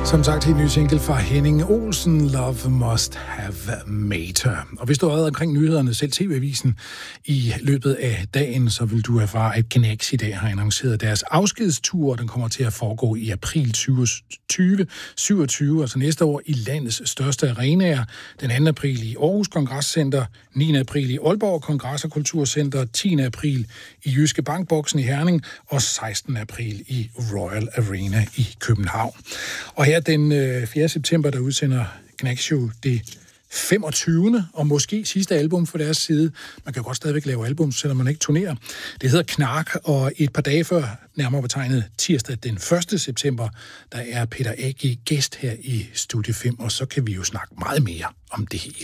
Som sagt, en ny single fra Henning Olsen, Love Must Have Made Her. Og hvis du har været omkring nyhederne, selv TV-avisen, i løbet af dagen, så vil du erfare, at Knex i dag har annonceret deres afskedstur. Den kommer til at foregå i april 2027, altså næste år, i landets største arenaer. Den 2. april i Aarhus Kongresscenter, 9. april i Aalborg Kongress- og Kulturcenter, 10. april i Jyske Bankboksen i Herning og 16. april i Royal Arena i København. Og her den 4. september, der udsender Knex jo det 25. og måske sidste album for deres side. Man kan godt stadigvæk lave album, selvom man ikke turnerer. Det hedder Knark, og et par dage før, nærmere betegnet tirsdag den 1. september, der er Peter A.G. gæst her i Studie 5, og så kan vi jo snakke meget mere om det hele.